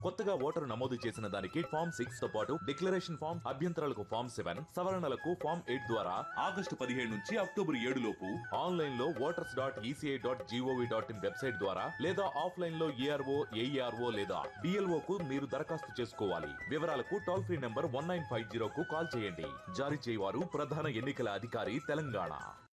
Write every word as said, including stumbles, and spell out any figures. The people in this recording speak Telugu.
కొత్తగా ఓటరు నమోదు చేసిన దానికి ఫామ్ సిక్స్ తో పాటు డిక్లరేషన్ ఫామ్, అభ్యంతరాలకు ఫామ్ సెవెన్, సవరణలకు ఫామ్ ఎయిట్ ద్వారా ఆగస్టు పదిహేడు నుంచి అక్టోబర్ ఏడు లోపు ఆన్లైన్ లో voters dot ECI dot GOV dot in website ద్వారా లేదా ఆఫ్లైన్ లో ఏఆర్ఓ ఏఈఆర్ఓ లేదా డిఎల్ఓ కు మీరు దరఖాస్తు చేసుకోవాలి. వివరాలకు toll free number one nine five zero కు కాల్ చేయండి. జారీ చేయవారు ప్రధాన ఎన్నికల అధికారి, తెలంగాణ.